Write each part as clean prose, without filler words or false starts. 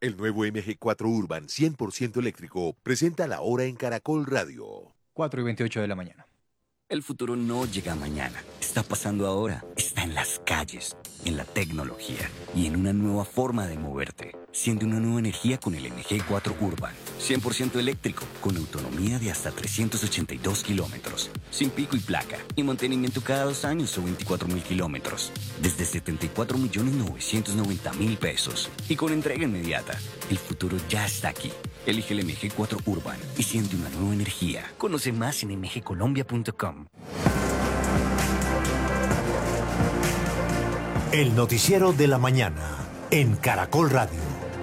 El nuevo MG4 Urban 100% eléctrico presenta la hora en Caracol Radio. 4:28 de la mañana. El futuro no llega mañana, está pasando ahora, está en las calles, en la tecnología y en una nueva forma de moverte. Siente una nueva energía con el MG4 Urban, 100% eléctrico, con autonomía de hasta 382 kilómetros, sin pico y placa, y mantenimiento cada 2 años o 24.000 kilómetros, desde 74.990.000 pesos, y con entrega inmediata. El futuro ya está aquí. Elige el MG4 Urban y siente una nueva energía. Conoce más en mgcolombia.com. El noticiero de la mañana en Caracol Radio.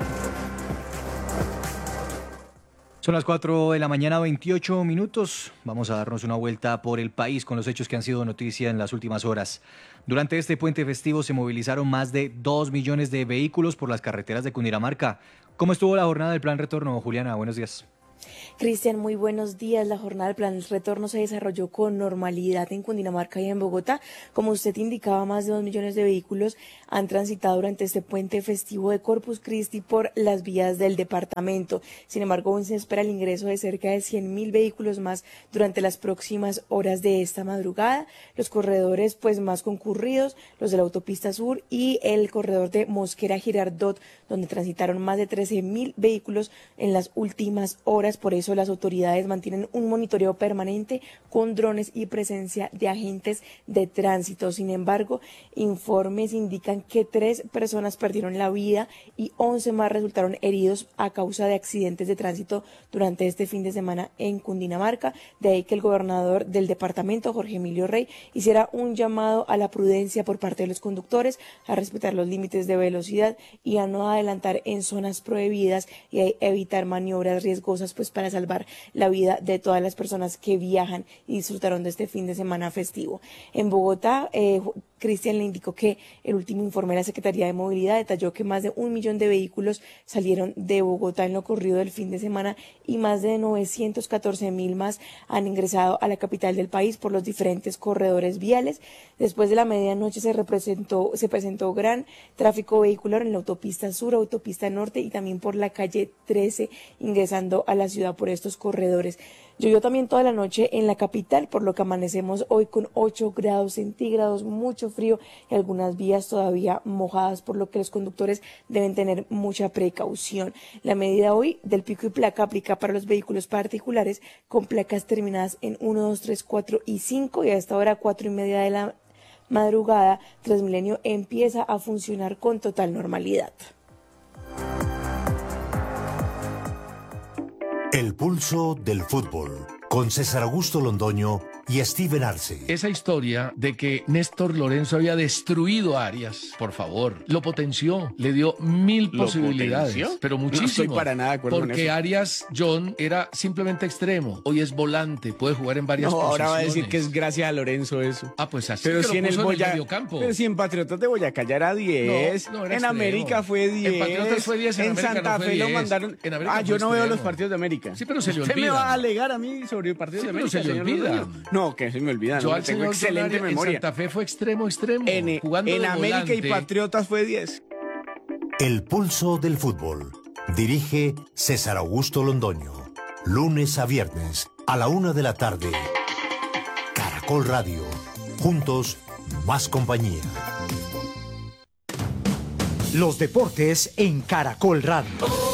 Son las 4 de la mañana, 28 minutos. Vamos a darnos una vuelta por el país con los hechos que han sido noticia en las últimas horas. Durante este puente festivo se movilizaron más de 2 millones de vehículos por las carreteras de Cundinamarca. ¿Cómo estuvo la jornada del Plan Retorno, Juliana? Buenos días. Cristian, muy buenos días. La jornada del Plan Retorno se desarrolló con normalidad en Cundinamarca y en Bogotá. Como usted indicaba, más de 2 millones de vehículos han transitado durante este puente festivo de Corpus Christi por las vías del departamento. Sin embargo, aún se espera el ingreso de cerca de 100.000 vehículos más durante las próximas horas de esta madrugada. Los corredores más concurridos, los de la autopista sur y el corredor de Mosquera-Girardot, donde transitaron más de 13.000 vehículos en las últimas horas. Por eso las autoridades mantienen un monitoreo permanente con drones y presencia de agentes de tránsito. Sin embargo, informes indican que 3 personas perdieron la vida y 11 más resultaron heridos a causa de accidentes de tránsito durante este fin de semana en Cundinamarca. De ahí que el gobernador del departamento, Jorge Emilio Rey, hiciera un llamado a la prudencia por parte de los conductores, a respetar los límites de velocidad y a no adelantar en zonas prohibidas y a evitar maniobras riesgosas para salvar la vida de todas las personas que viajan y disfrutaron de este fin de semana festivo. En Bogotá, Cristian le indicó que el último informe de la Secretaría de Movilidad detalló que más de 1 millón de vehículos salieron de Bogotá en lo corrido del fin de semana y más de 914.000 más han ingresado a la capital del país por los diferentes corredores viales. Después de la medianoche se presentó gran tráfico vehicular en la autopista sur, autopista norte y también por la calle 13 ingresando a la ciudad por estos corredores. Llovió también toda la noche en la capital, por lo que amanecemos hoy con 8 grados centígrados, mucho frío y algunas vías todavía mojadas, por lo que los conductores deben tener mucha precaución. La medida hoy del pico y placa aplica para los vehículos particulares con placas terminadas en 1, 2, 3, 4 y 5 y a esta hora 4:30 de la madrugada, Transmilenio empieza a funcionar con total normalidad. El pulso del fútbol, con César Augusto Londoño y Steven Arce. Esa historia de que Néstor Lorenzo había destruido a Arias, por favor, lo potenció, le dio 1000 posibilidades, potenció? pero muchísimo. No estoy para nada de acuerdo con porque eso. Arias, John, era simplemente extremo, hoy es volante, puede jugar en varias posiciones. Ahora va a decir que es gracias a Lorenzo eso. Pues así Pero que si lo en el puso Boyacá, mediocampo. pero si en Patriotas de Boyacá ya era 10, No, era en extremo. América fue 10, En Patriotas fue 10, en América Santa no fue Fe lo 10. mandaron. En América Yo fue no veo extremo. los partidos de América. Sí, pero se le ¿Usted me olvida. va a alegar a mí sobre partidos de Sí, pero América, se le señor olvida. Londoño? No, que se me olvida. Yo No, al tengo señor excelente Solari memoria. En Santa Fe fue extremo, jugando En de América y volante. Patriotas fue 10. El pulso del fútbol. Dirige César Augusto Londoño. Lunes a viernes a la 1 de la tarde. Caracol Radio. Juntos, más compañía. Los deportes en Caracol Radio.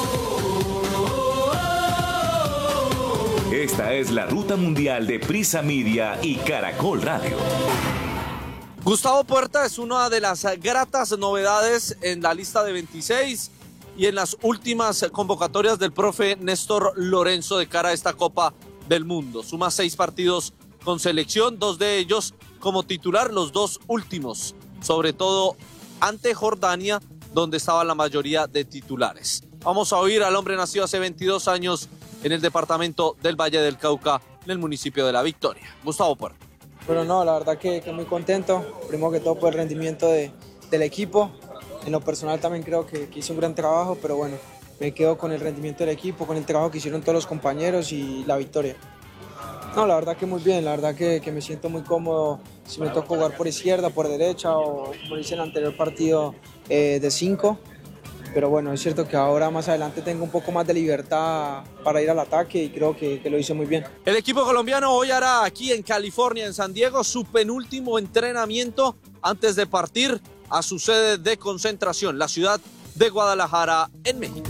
Esta es la ruta mundial de Prisa Media y Caracol Radio. Gustavo Puerta es una de las gratas novedades en la lista de 26 y en las últimas convocatorias del profe Néstor Lorenzo de cara a esta Copa del Mundo. Suma 6 partidos con selección, 2 de ellos como titular, los 2 últimos, sobre todo ante Jordania, donde estaba la mayoría de titulares. Vamos a oír al hombre nacido hace 22 años en el departamento del Valle del Cauca, en el municipio de La Victoria. Gustavo Puerta. Bueno, no, la verdad que muy contento, primero que todo por el rendimiento del equipo. En lo personal también creo que hice un gran trabajo, pero bueno, me quedo con el rendimiento del equipo, con el trabajo que hicieron todos los compañeros y la victoria. No, la verdad que muy bien, la verdad que me siento muy cómodo si me toca jugar por izquierda, por derecha o como dice en el anterior partido de 5. pero bueno, es cierto que ahora más adelante tengo un poco más de libertad para ir al ataque y creo que lo hice muy bien. El equipo colombiano hoy hará aquí en California, en San Diego, su penúltimo entrenamiento antes de partir a su sede de concentración, la ciudad de Guadalajara, en México.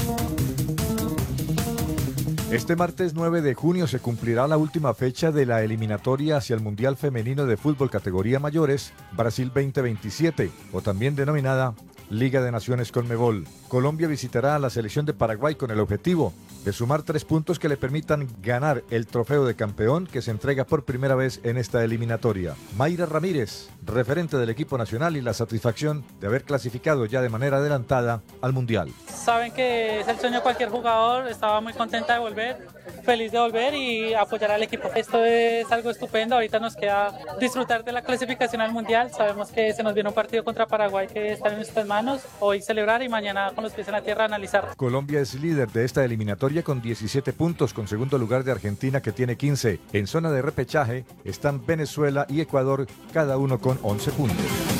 Este martes 9 de junio se cumplirá la última fecha de la eliminatoria hacia el Mundial Femenino de Fútbol categoría mayores Brasil 2027, o también denominada Liga de Naciones Conmebol. Colombia visitará a la selección de Paraguay con el objetivo de sumar 3 puntos que le permitan ganar el trofeo de campeón que se entrega por primera vez en esta eliminatoria. Mayra Ramírez, referente del equipo nacional, y la satisfacción de haber clasificado ya de manera adelantada al Mundial. Saben que es el sueño de cualquier jugador, estaba muy contenta de volver, feliz de volver y apoyar al equipo. Esto es algo estupendo, ahorita nos queda disfrutar de la clasificación al Mundial, sabemos que se nos viene un partido contra Paraguay que está en nuestras manos, hoy celebrar y mañana con los pies en la tierra analizar. Colombia es líder de esta eliminatoria con 17 puntos, con segundo lugar de Argentina que tiene 15. En zona de repechaje están Venezuela y Ecuador, cada uno con 11 puntos.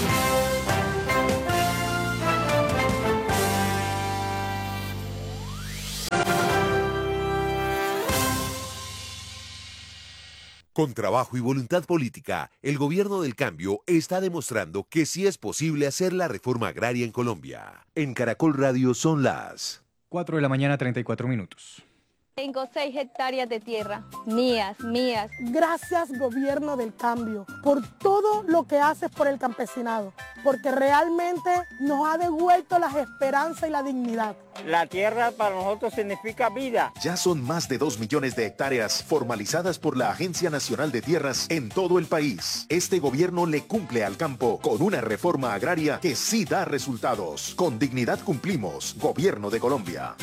Con trabajo y voluntad política, el gobierno del cambio está demostrando que sí es posible hacer la reforma agraria en Colombia. En Caracol Radio son las 4 de la mañana, 34 minutos. Tengo 6 hectáreas de tierra, mías. Gracias, gobierno del cambio, por todo lo que haces por el campesinado, porque realmente nos ha devuelto la esperanza y la dignidad. La tierra para nosotros significa vida. Ya son más de 2 millones de hectáreas formalizadas por la Agencia Nacional de Tierras en todo el país. Este gobierno le cumple al campo con una reforma agraria que sí da resultados. Con dignidad cumplimos, Gobierno de Colombia.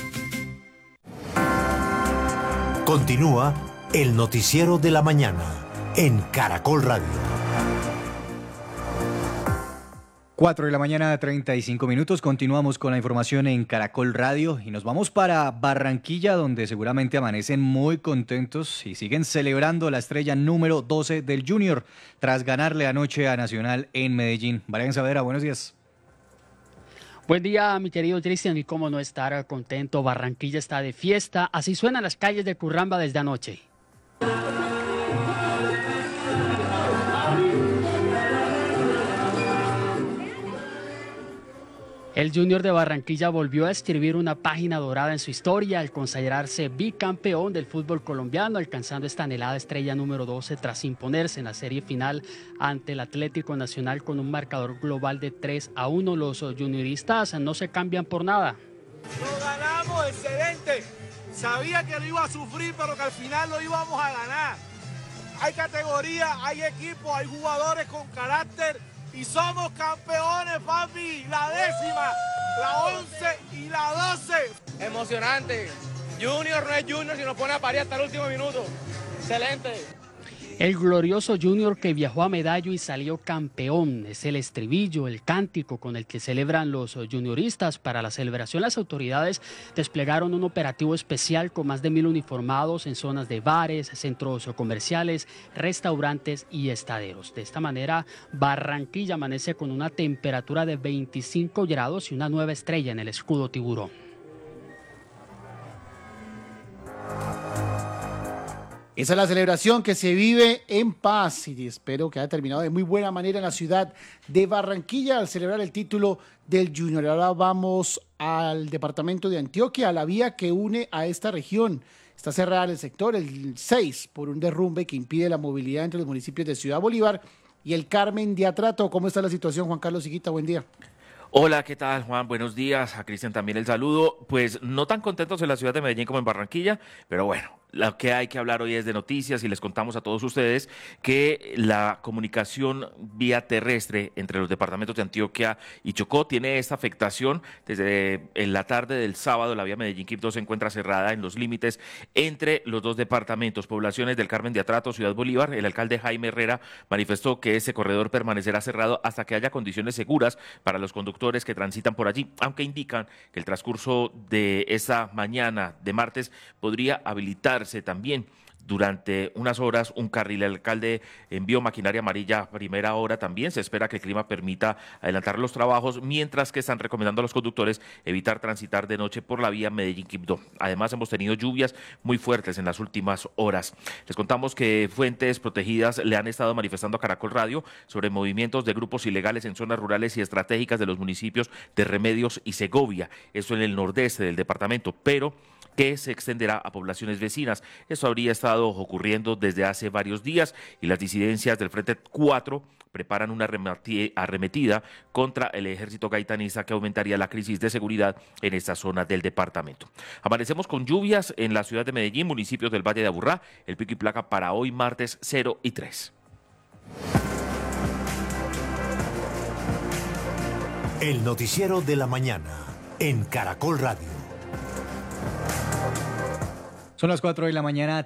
Continúa el noticiero de la mañana en Caracol Radio. 4 de la mañana, 35 minutos. Continuamos con la información en Caracol Radio y nos vamos para Barranquilla, donde seguramente amanecen muy contentos y siguen celebrando la estrella número 12 del Junior tras ganarle anoche a Nacional en Medellín. Brian Saavedra, buenos días. Buen día, mi querido Cristian, y cómo no estar contento, Barranquilla está de fiesta, así suenan las calles de Curramba desde anoche. El Junior de Barranquilla volvió a escribir una página dorada en su historia al consagrarse bicampeón del fútbol colombiano, alcanzando esta anhelada estrella número 12 tras imponerse en la serie final ante el Atlético Nacional con un marcador global de 3-1. Los junioristas no se cambian por nada. Lo ganamos, excelente. Sabía que lo iba a sufrir, pero que al final lo íbamos a ganar. Hay categoría, hay equipo, hay jugadores con carácter. Y somos campeones, papi, la 10ª, la 11 y la 12. Emocionante. Junior no es Junior si nos pone a parir hasta el último minuto. Excelente. El glorioso Junior que viajó a Medallo y salió campeón. Es el estribillo, el cántico con el que celebran los junioristas. Para la celebración, las autoridades desplegaron un operativo especial con más de 1.000 uniformados en zonas de bares, centros comerciales, restaurantes y estaderos. De esta manera, Barranquilla amanece con una temperatura de 25 grados y una nueva estrella en el escudo tiburón. Esa es la celebración que se vive en paz y espero que haya terminado de muy buena manera en la ciudad de Barranquilla al celebrar el título del Junior. Ahora vamos al departamento de Antioquia, a la vía que une a esta región. Está cerrada el sector, el 6, por un derrumbe que impide la movilidad entre los municipios de Ciudad Bolívar y el Carmen de Atrato. ¿Cómo está la situación, Juan Carlos Higuita? Buen día. Hola, ¿qué tal, Juan? Buenos días. A Cristian también el saludo. Pues no tan contentos en la ciudad de Medellín como en Barranquilla, pero bueno, lo que hay que hablar hoy es de noticias y les contamos a todos ustedes que la comunicación vía terrestre entre los departamentos de Antioquia y Chocó tiene esta afectación. Desde en la tarde del sábado, la vía Medellín-Quibdó se encuentra cerrada en los límites entre los dos departamentos, poblaciones del Carmen de Atrato, Ciudad Bolívar. El alcalde Jaime Herrera manifestó que ese corredor permanecerá cerrado hasta que haya condiciones seguras para los conductores que transitan por allí, aunque indican que el transcurso de esa mañana de martes podría habilitarse también durante unas horas un carril. El alcalde envió maquinaria amarilla a primera hora también. Se espera que el clima permita adelantar los trabajos, mientras que están recomendando a los conductores evitar transitar de noche por la vía Medellín-Quibdó. Además, hemos tenido lluvias muy fuertes en las últimas horas. Les contamos que fuentes protegidas le han estado manifestando a Caracol Radio sobre movimientos de grupos ilegales en zonas rurales y estratégicas de los municipios de Remedios y Segovia, eso en el nordeste del departamento, pero que se extenderá a poblaciones vecinas. Esto habría estado ocurriendo desde hace varios días y las disidencias del Frente 4 preparan una arremetida contra el ejército gaitanista que aumentaría la crisis de seguridad en esta zona del departamento. Amanecemos con lluvias en la ciudad de Medellín, municipios del Valle de Aburrá. El pico y placa para hoy martes 0 y 3. El noticiero de la mañana en Caracol Radio. Son las 4 de la mañana,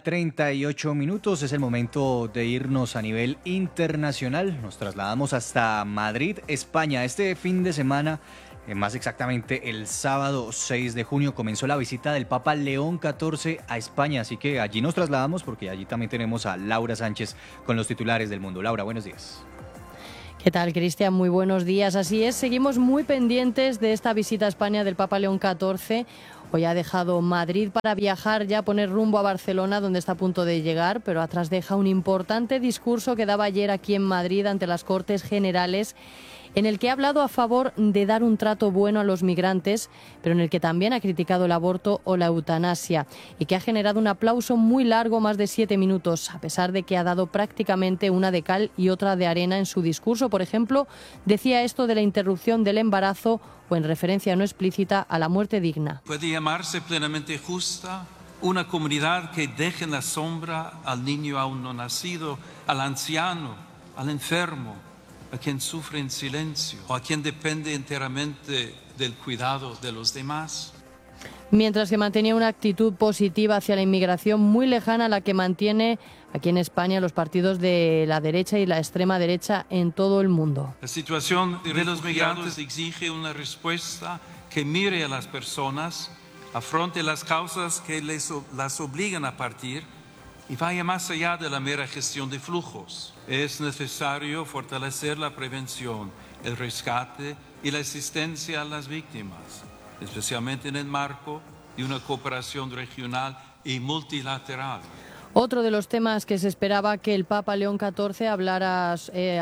38 minutos. Es el momento de irnos a nivel internacional. Nos trasladamos hasta Madrid, España. Este fin de semana, más exactamente el sábado 6 de junio, comenzó la visita del Papa León XIV a España. Así que allí nos trasladamos porque allí también tenemos a Laura Sánchez con los titulares del mundo. Laura, buenos días. ¿Qué tal, Cristian? Muy buenos días. Así es, seguimos muy pendientes de esta visita a España del Papa León XIV. Hoy ha dejado Madrid para viajar ya, poner rumbo a Barcelona, donde está a punto de llegar, pero atrás deja un importante discurso que daba ayer aquí en Madrid ante las Cortes Generales, en el que ha hablado a favor de dar un trato bueno a los migrantes, pero en el que también ha criticado el aborto o la eutanasia, y que ha generado un aplauso muy largo, más de 7 minutos, a pesar de que ha dado prácticamente una de cal y otra de arena en su discurso. Por ejemplo, decía esto de la interrupción del embarazo o en referencia no explícita a la muerte digna. Puede llamarse plenamente justa una comunidad que deje en la sombra al niño aún no nacido, al anciano, al enfermo, a quien sufre en silencio o a quien depende enteramente del cuidado de los demás. Mientras que mantenía una actitud positiva hacia la inmigración muy lejana a la que mantiene aquí en España los partidos de la derecha y la extrema derecha en todo el mundo. La situación de los migrantes exige una respuesta que mire a las personas, afronte las causas que las obligan a partir y vaya más allá de la mera gestión de flujos. Es necesario fortalecer la prevención, el rescate y la asistencia a las víctimas, especialmente en el marco de una cooperación regional y multilateral. Otro de los temas que se esperaba que el Papa León XIV hablara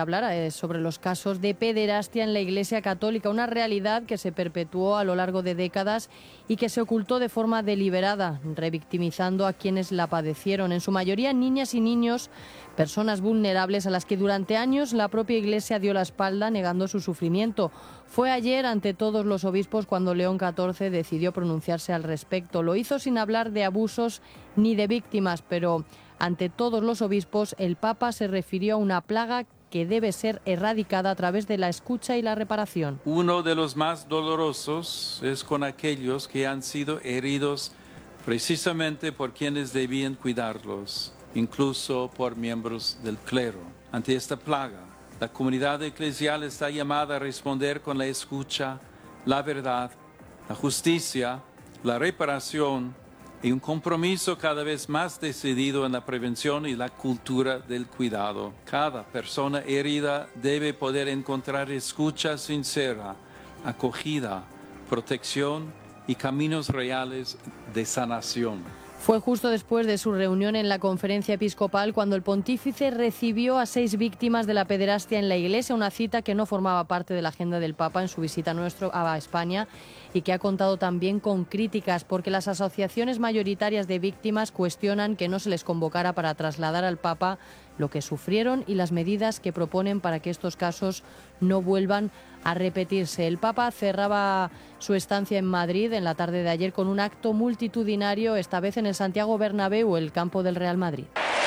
sobre los casos de pederastia en la Iglesia Católica, una realidad que se perpetuó a lo largo de décadas y que se ocultó de forma deliberada, revictimizando a quienes la padecieron, en su mayoría niñas y niños, personas vulnerables a las que durante años la propia Iglesia dio la espalda negando su sufrimiento. Fue ayer ante todos los obispos cuando León XIV decidió pronunciarse al respecto. Lo hizo sin hablar de abusos ni de víctimas, pero ante todos los obispos el Papa se refirió a una plaga que debe ser erradicada a través de la escucha y la reparación. Uno de los más dolorosos es con aquellos que han sido heridos precisamente por quienes debían cuidarlos, incluso por miembros del clero. Ante esta plaga, la comunidad eclesial está llamada a responder con la escucha, la verdad, la justicia, la reparación y un compromiso cada vez más decidido en la prevención y la cultura del cuidado. Cada persona herida debe poder encontrar escucha sincera, acogida, protección y caminos reales de sanación. Fue justo después de su reunión en la conferencia episcopal cuando el pontífice recibió a 6 víctimas de la pederastia en la Iglesia, una cita que no formaba parte de la agenda del Papa en su visita a España y que ha contado también con críticas porque las asociaciones mayoritarias de víctimas cuestionan que no se les convocara para trasladar al Papa lo que sufrieron y las medidas que proponen para que estos casos no vuelvan a repetirse. El Papa cerraba su estancia en Madrid en la tarde de ayer con un acto multitudinario, esta vez en el Santiago Bernabéu, el campo del Real Madrid.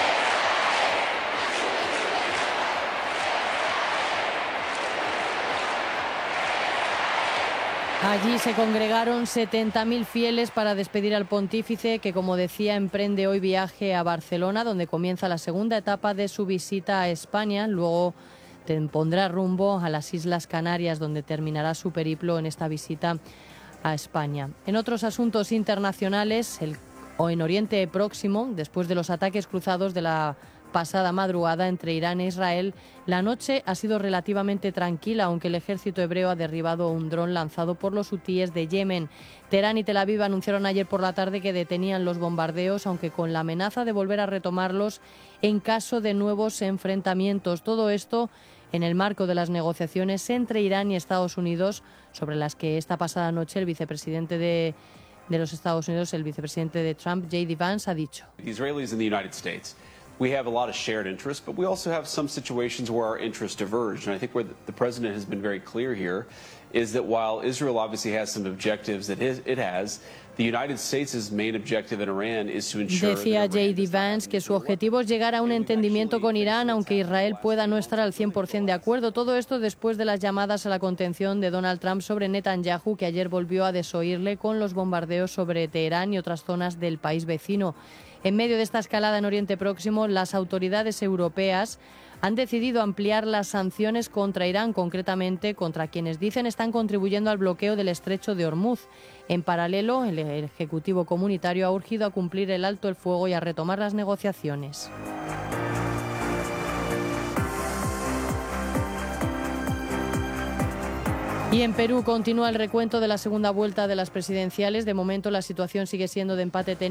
Allí se congregaron 70.000 fieles para despedir al pontífice que, como decía, emprende hoy viaje a Barcelona, donde comienza la segunda etapa de su visita a España. Luego pondrá rumbo a las Islas Canarias, donde terminará su periplo en esta visita a España. En otros asuntos internacionales, el O en Oriente Próximo, después de los ataques cruzados de la pasada madrugada entre Irán e Israel, la noche ha sido relativamente tranquila, aunque el ejército hebreo ha derribado un dron lanzado por los hutíes de Yemen. Teherán y Tel Aviv anunciaron ayer por la tarde que detenían los bombardeos, aunque con la amenaza de volver a retomarlos en caso de nuevos enfrentamientos. Todo esto en el marco de las negociaciones entre Irán y Estados Unidos, sobre las que esta pasada noche el vicepresidente de los Estados Unidos, el vicepresidente de Trump, J.D. Vance, ha dicho: The Israelis and the United States, we have a lot of shared interests, but we also have some situations where our interests diverge. And I think where the president has been very clear here is that while Israel obviously has some objectives that it has, the United States' main objective in Iran is to ensure. Decía J.D. Vance que su objetivo es llegar a un entendimiento con Irán, aunque Israel pueda no estar al 100% de acuerdo. Todo esto después de las llamadas a la contención de Donald Trump sobre Netanyahu, que ayer volvió a desoírle con los bombardeos sobre Teherán y otras zonas del país vecino. En medio de esta escalada en Oriente Próximo, las autoridades europeas han decidido ampliar las sanciones contra Irán, concretamente contra quienes dicen están contribuyendo al bloqueo del estrecho de Hormuz. En paralelo, el Ejecutivo Comunitario ha urgido a cumplir el alto el fuego y a retomar las negociaciones. Y en Perú continúa el recuento de la segunda vuelta de las presidenciales. De momento la situación sigue siendo de empate técnico.